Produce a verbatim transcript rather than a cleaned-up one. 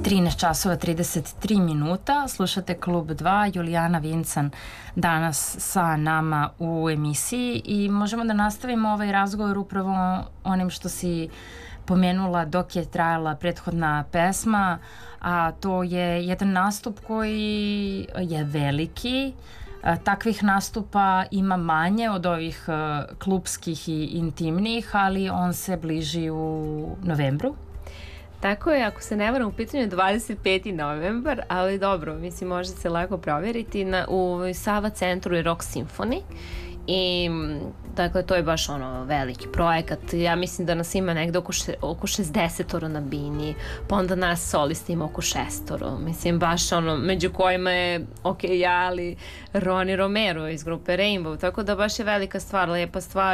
trinaest časova trideset tri minuta, slušate Klub dva, Julijana Vincan danas sa nama u emisiji i možemo da nastavimo ovaj razgovor upravo onim što si pomenula dok je trajala prethodna pesma, a to je jedan nastup koji je veliki. Takvih nastupa ima manje od ovih klubskih i intimnih, ali on se bliži u novembru. Tako je, ako se ne varam, u pitanju je dvadeset peti novembar, ali dobro, mislim, može se lako provjeriti. Na, u Sava centru je Rock Symphony i dakle, to je baš ono veliki projekat. Ja mislim da nas ima negde oko, še, oko šezdesetoro na bini, pa onda nas solisti ima oko šestoro. Mislim, baš ono, među kojima je, ok, ja, ali Ronnie Romero iz grupe Rainbow, tako da baš je velika stvar, lepa stvar.